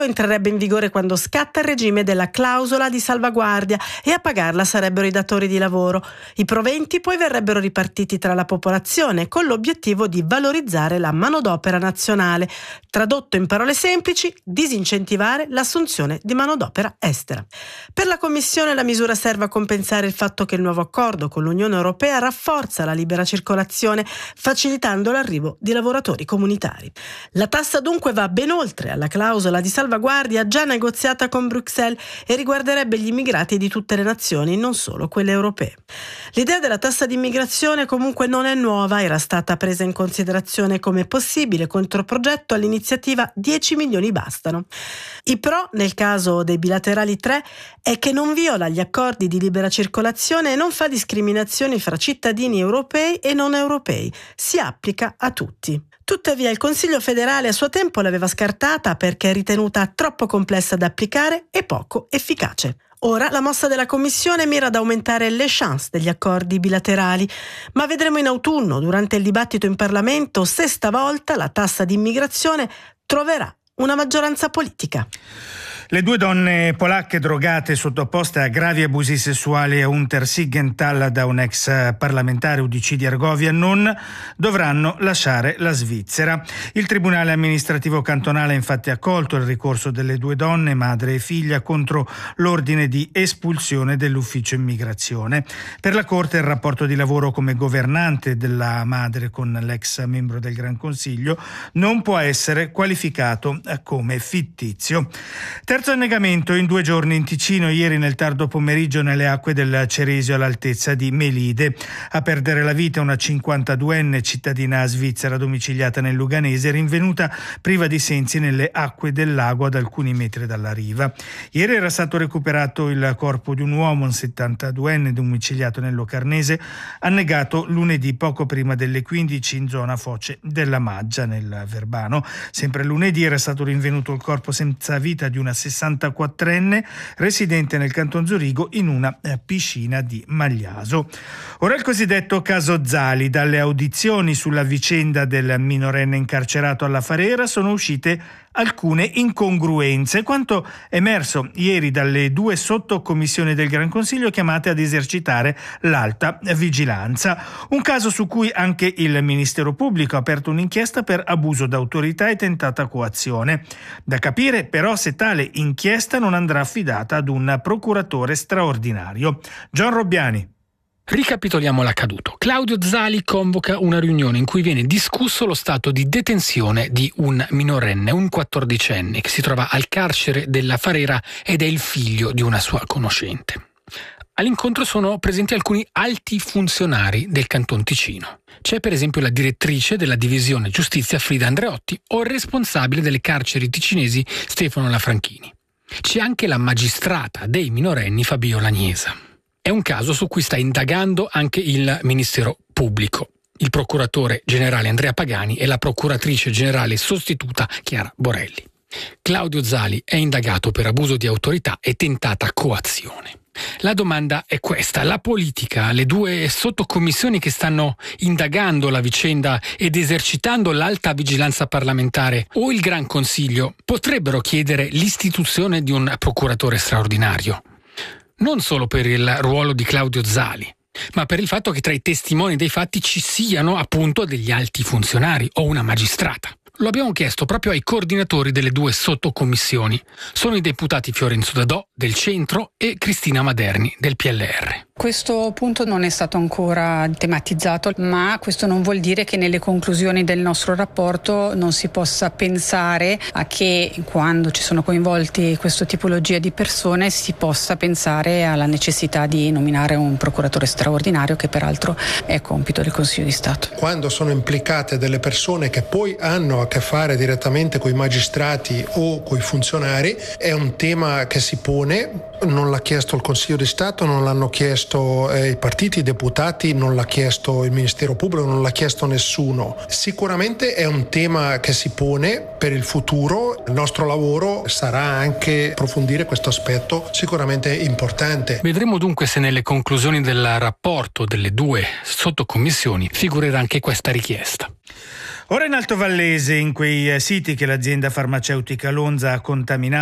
entrerebbe in vigore quando scatta il regime della clausola di salvaguardia e a pagarla sarebbero i datori di lavoro. I proventi poi verrebbero ripartiti tra la popolazione con l'obiettivo di valorizzare la manodopera nazionale. Tradotto in parole semplici, disincentivare l'assunzione di manodopera estera. Per la Commissione la misura serve a compensare il fatto che il nuovo accordo con l'Unione Europea rafforza la libera circolazione, facilitando l'arrivo di lavoratori comunitari. La tassa dunque va ben oltre alla clausola di salvaguardia già negoziata con Bruxelles e riguarderebbe gli immigrati di tutte le nazioni, non solo quelle europee. L'idea della tassa di immigrazione comunque non è nuova, era stata presa in considerazione come possibile controprogetto all'iniziativa 10 milioni bastano. I pro, nel caso dei bilaterali 3, è che non viola gli accordi di libera circolazione e non fa discriminazioni fra cittadini europei e non europei, si applica a tutti. Tuttavia il Consiglio federale a suo tempo l'aveva scartata perché è ritenuta troppo complessa da applicare e poco efficace. Ora la mossa della Commissione mira ad aumentare le chance degli accordi bilaterali, ma vedremo in autunno, durante il dibattito in Parlamento, se stavolta la tassa di immigrazione troverà una maggioranza politica. Le due donne polacche drogate sottoposte a gravi abusi sessuali a Untersiggenthal da un ex parlamentare UDC di Argovia non dovranno lasciare la Svizzera. Il Tribunale amministrativo cantonale ha infatti accolto il ricorso delle due donne, madre e figlia, contro l'ordine di espulsione dell'ufficio immigrazione. Per la Corte il rapporto di lavoro come governante della madre con l'ex membro del Gran Consiglio non può essere qualificato come fittizio. Terzo annegamento in 2 giorni in Ticino, ieri nel tardo pomeriggio nelle acque del Ceresio all'altezza di Melide. A perdere la vita una 52enne cittadina svizzera domiciliata nel Luganese, rinvenuta priva di sensi nelle acque del lago ad alcuni metri dalla riva. Ieri era stato recuperato il corpo di un uomo, un 72enne domiciliato nel Locarnese, annegato lunedì poco prima delle 15 in zona Foce della Maggia nel Verbano. Sempre lunedì era stato rinvenuto il corpo senza vita di una 64enne residente nel Canton Zurigo in una piscina di Magliaso. Ora il cosiddetto caso Zali. Dalle audizioni sulla vicenda del minorenne incarcerato alla Farera sono uscite alcune incongruenze, quanto emerso ieri dalle 2 sottocommissioni del Gran Consiglio chiamate ad esercitare l'alta vigilanza. Un caso su cui anche il Ministero Pubblico ha aperto un'inchiesta per abuso d'autorità e tentata coazione. Da capire però se tale inchiesta non andrà affidata ad un procuratore straordinario. John Robbiani. Ricapitoliamo l'accaduto. Claudio Zali convoca una riunione in cui viene discusso lo stato di detenzione di un minorenne, un 14enne, che si trova al carcere della Farera ed è il figlio di una sua conoscente. All'incontro sono presenti alcuni alti funzionari del Canton Ticino. C'è per esempio la direttrice della divisione giustizia Frida Andreotti o il responsabile delle carceri ticinesi Stefano Lafranchini. C'è anche la magistrata dei minorenni Fabio Lagnesa. È un caso su cui sta indagando anche il Ministero Pubblico, il procuratore generale Andrea Pagani e la procuratrice generale sostituta Chiara Borelli. Claudio Zali è indagato per abuso di autorità e tentata coazione. La domanda è questa: la politica, le 2 sottocommissioni che stanno indagando la vicenda ed esercitando l'alta vigilanza parlamentare o il Gran Consiglio potrebbero chiedere l'istituzione di un procuratore straordinario? Non solo per il ruolo di Claudio Zali, ma per il fatto che tra i testimoni dei fatti ci siano appunto degli alti funzionari o una magistrata. Lo abbiamo chiesto proprio ai coordinatori delle 2 sottocommissioni. Sono i deputati Fiorenzo Dadò del Centro e Cristina Maderni del PLR. Questo punto non è stato ancora tematizzato, ma questo non vuol dire che nelle conclusioni del nostro rapporto non si possa pensare a che quando ci sono coinvolti questa tipologia di persone si possa pensare alla necessità di nominare un procuratore straordinario, che peraltro è compito del Consiglio di Stato. Quando sono implicate delle persone che poi hanno a che fare direttamente con i magistrati o con i funzionari, è un tema che si pone. Non l'ha chiesto il Consiglio di Stato, non l'hanno chiesto i partiti, i deputati, non l'ha chiesto il Ministero Pubblico, non l'ha chiesto nessuno. Sicuramente è un tema che si pone per il futuro. Il nostro lavoro sarà anche approfondire questo aspetto sicuramente importante. Vedremo dunque se nelle conclusioni del rapporto delle 2 sottocommissioni figurerà anche questa richiesta. Ora in Alto Vallese, in quei siti che l'azienda farmaceutica Lonza ha contaminato